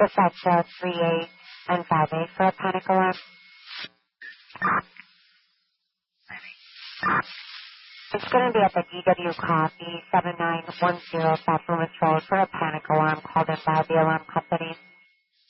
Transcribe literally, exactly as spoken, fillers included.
Dispatch uh, three eight and five eight for a panic alarm. It's going to be at the D W copy seven nine one zero South Loomis Road for a panic alarm called in by the alarm company.